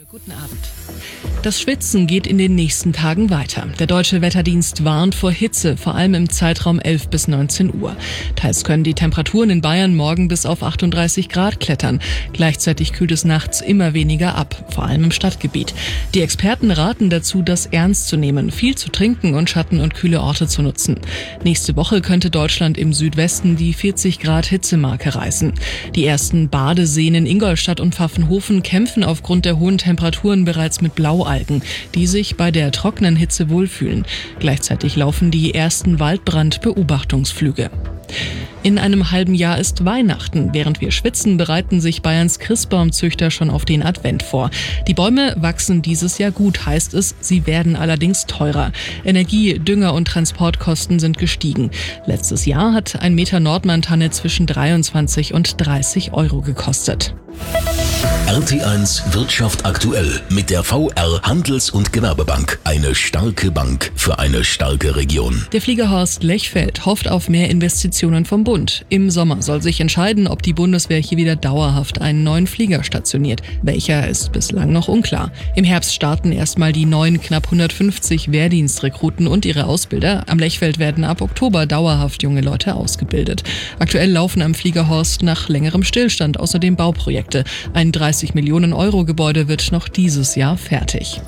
Guten Abend. Das Schwitzen geht in den nächsten Tagen weiter. Der Deutsche Wetterdienst warnt vor Hitze, vor allem im Zeitraum 11 bis 19 Uhr. Teils können die Temperaturen in Bayern morgen bis auf 38 Grad klettern. Gleichzeitig kühlt es nachts immer weniger ab, vor allem im Stadtgebiet. Die Experten raten dazu, das ernst zu nehmen, viel zu trinken und Schatten- und kühle Orte zu nutzen. Nächste Woche könnte Deutschland im Südwesten die 40 Grad Hitzemarke reißen. Die ersten Badeseen in Ingolstadt und Pfaffenhofen kämpfen aufgrund der hohen Temperaturen bereits mit Blaualgen, die sich bei der trockenen Hitze wohlfühlen. Gleichzeitig laufen die ersten Waldbrandbeobachtungsflüge. In einem halben Jahr ist Weihnachten. Während wir schwitzen, bereiten sich Bayerns Christbaumzüchter schon auf den Advent vor. Die Bäume wachsen dieses Jahr gut, heißt es. Sie werden allerdings teurer. Energie, Dünger und Transportkosten sind gestiegen. Letztes Jahr hat ein Meter Nordmann-Tanne zwischen 23 und 30 Euro gekostet. RT1 Wirtschaft aktuell mit der VR Handels- und Gewerbebank. Eine starke Bank für eine starke Region. Der Flieger Horst Lechfeld hofft auf mehr Investitionen vom Bund. Im Sommer soll sich entscheiden, ob die Bundeswehr hier wieder dauerhaft einen neuen Flieger stationiert. Welcher ist bislang noch unklar. Im Herbst starten erstmal die neuen knapp 150 Wehrdienstrekruten und ihre Ausbilder. Am Lechfeld werden ab Oktober dauerhaft junge Leute ausgebildet. Aktuell laufen am Flieger Horst nach längerem Stillstand außerdem Bauprojekte. Ein 30 Millionen Euro Gebäude wird noch dieses Jahr fertig.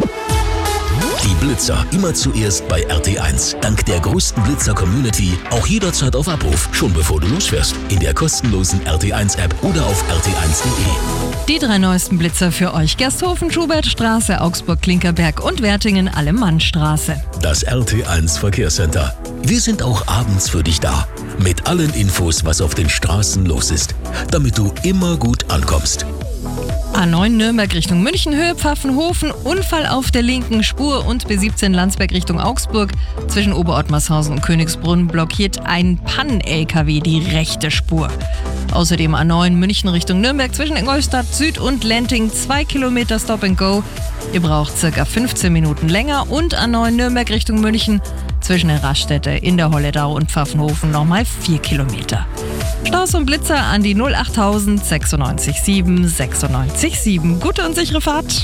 Die Blitzer immer zuerst bei RT1. Dank der größten Blitzer-Community auch jederzeit auf Abruf, schon bevor du losfährst. In der kostenlosen RT1-App oder auf rt1.de. Die 3 neuesten Blitzer für euch: Gersthofen, Schubertstraße, Augsburg-Klinkerberg und Wertingen, Allemannstraße. Das RT1 Verkehrscenter. Wir sind auch abends für dich da. Mit allen Infos, was auf den Straßen los ist. Damit du immer gut ankommst. A9 Nürnberg Richtung München, Höhe Pfaffenhofen, Unfall auf der linken Spur und B17 Landsberg Richtung Augsburg. Zwischen Oberottmarshausen und Königsbrunn blockiert ein Pannen-LKW die rechte Spur. Außerdem A9 München Richtung Nürnberg zwischen Ingolstadt Süd und Lenting 2 Kilometer Stop and Go. Ihr braucht circa 15 Minuten länger. Und A9 Nürnberg Richtung München zwischen der Raststätte in der Holledau und Pfaffenhofen nochmal 4 Kilometer. Staus und Blitzer an die 08000 96 7 96 7. Gute und sichere Fahrt.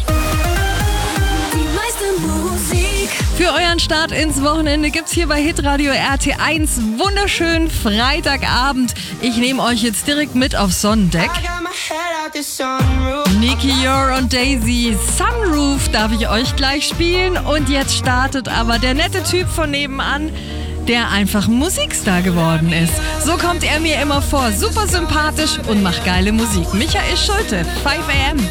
Die meiste Musik. Für euren Start ins Wochenende gibt's hier bei Hitradio RT1 wunderschönen Freitagabend. Ich nehme euch jetzt direkt mit aufs Sonnendeck. Nicky Yor und Daisy, Sunroof darf ich euch gleich spielen. Und jetzt startet aber der nette Typ von nebenan, der einfach Musikstar geworden ist. So kommt er mir immer vor, super sympathisch und macht geile Musik. Michael Schulte, 5 AM.